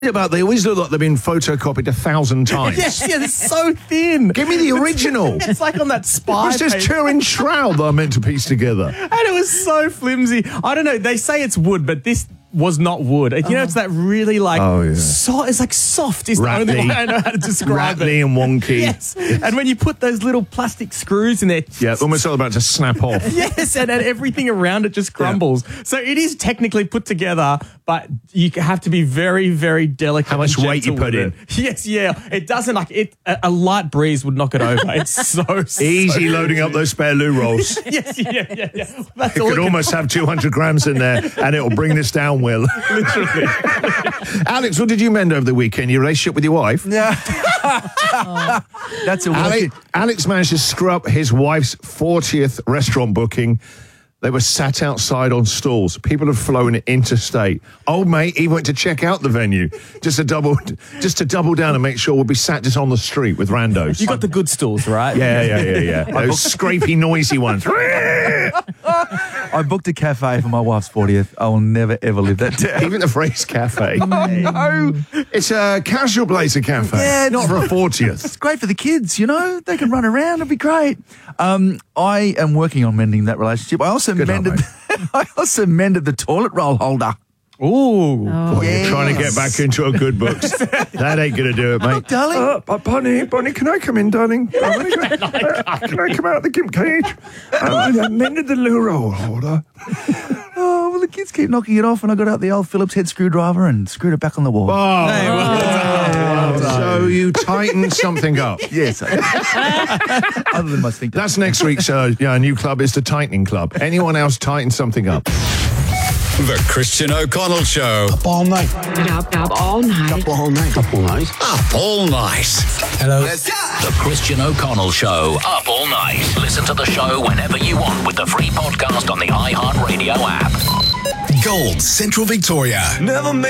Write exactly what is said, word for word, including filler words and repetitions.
About they always look like they've been photocopied a thousand times. Yes, yeah, they're so thin. Give me the original. It's like on that spy What's this paper. Turin shroud that I meant to piece together? And it was so flimsy. I don't know. They say it's wood, but this was not wood. You know, it's that really like Oh, yeah. so, it's like soft is the Rattly. only way I know how to describe Rattly it. and wonky. Yes. And when you put those little plastic screws in there, Yeah, almost all about to snap off. yes, and, and everything around it just crumbles. So it is technically put together, but you have to be very, very delicate. How much and weight you gentle put with in. it. Yes, yeah. It doesn't like it. A, a light breeze would knock it over. It's so Easy so loading up those spare loo rolls. Yes, yeah, yeah, yeah. That's It all could it almost have two hundred grams in there and it'll bring this down, Will. literally. Alex, what did you mend over the weekend? Your relationship with your wife? Yeah. That's a Alex, wicked. Alex managed to screw up his wife's fortieth restaurant booking. They were sat outside on stalls. People had flown interstate. Old mate, he went to check out the venue just to double, just to double down and make sure we'll be sat just on the street with randos. You got the good stools, right? yeah, yeah, yeah, yeah. Those scrapey, noisy ones. I booked a cafe for my wife's fortieth. I will never, ever live that down. Even the phrase cafe. No. It's a casual blazer cafe. Yeah, not for a fortieth. It's great for the kids, you know. They can run around. It'll be great. Um, I am working on mending that relationship. I also Good mended. on, I also mended the toilet roll holder. Ooh. Boy, Yes. You're trying to get back into a good books. That ain't going to do it, mate. Darling. Uh, but Bonnie, Bonnie, can I come in, darling? Bonnie, can, uh, can I come out of the gimp cage? Um, I mended the loo roll holder. Oh, well, the kids keep knocking it off, and I got out the old Phillips head screwdriver and screwed it back on the wall. Oh, Hey, well done. well done. So you tightened something up. Yes. Other than my stink. That's next week's uh, yeah, new club is the Tightening Club. Anyone else tighten something up? The Christian O'Connell Show. Up all night. Up, up all night. Up all night. Up all night. Up all night. Hello. The Christian O'Connell Show, up all night. Listen to the show whenever you want with the free podcast on the iHeartRadio app. Gold Central Victoria. Never